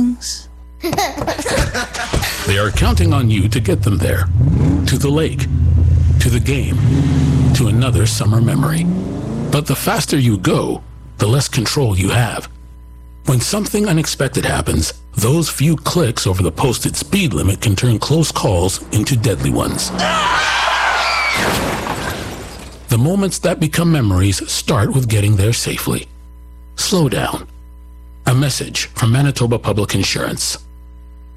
things. They are counting on you to get them there. To the lake, to the game, to another summer memory. But the faster you go, the less control you have. When something unexpected happens, those few clicks over the posted speed limit can turn close calls into deadly ones. The moments that become memories start with getting there safely. Slow down. A message from Manitoba Public Insurance.